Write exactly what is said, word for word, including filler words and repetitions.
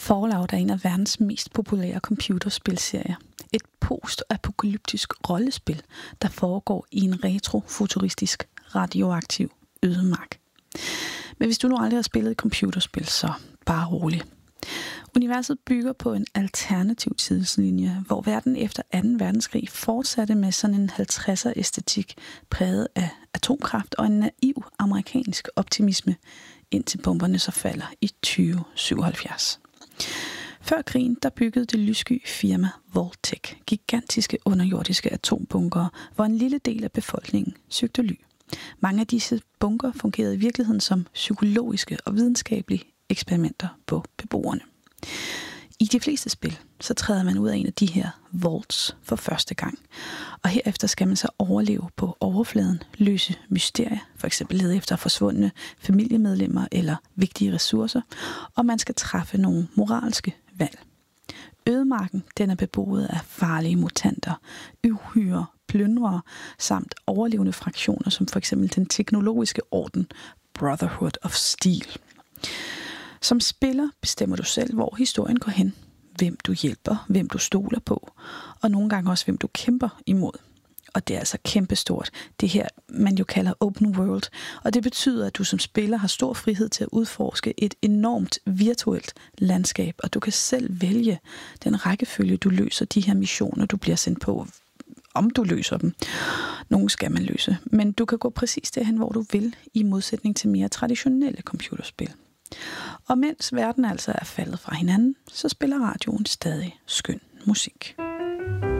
Fallout er en af verdens mest populære computerspilserier. Et post-apokalyptisk rollespil, der foregår i en retrofuturistisk radioaktiv ødemark. Men hvis du nu aldrig har spillet et computerspil, så bare rolig. Universet bygger på en alternativ tidslinje, hvor verden efter anden verdenskrig fortsatte med sådan en halvtredser-æstetik præget af atomkraft og en naiv amerikansk optimisme, indtil bomberne så falder i tyve syvoghalvfjerds. Før krigen, der byggede det lyssky firma Vault-Tec gigantiske underjordiske atombunker, hvor en lille del af befolkningen søgte ly. Mange af disse bunker fungerede i virkeligheden som psykologiske og videnskabelige eksperimenter på beboerne. I de fleste spil, så træder man ud af en af de her vaults for første gang. Og herefter skal man så overleve på overfladen, løse mysterier, for eksempel lede efter forsvundne familiemedlemmer eller vigtige ressourcer, og man skal træffe nogle moralske valg. Ødemarken, den er beboet af farlige mutanter, uhyrer, plyndrere samt overlevende fraktioner, som for eksempel den teknologiske orden Brotherhood of Steel. Som spiller bestemmer du selv, hvor historien går hen, hvem du hjælper, hvem du stoler på, og nogle gange også, hvem du kæmper imod. Og det er altså kæmpestort, det her man jo kalder open world, og det betyder, at du som spiller har stor frihed til at udforske et enormt virtuelt landskab, og du kan selv vælge den rækkefølge, du løser de her missioner, du bliver sendt på, om du løser dem. Nogle skal man løse, men du kan gå præcis derhen, hvor du vil, i modsætning til mere traditionelle computerspil. Og mens verden altså er faldet fra hinanden, så spiller radioen stadig skøn musik.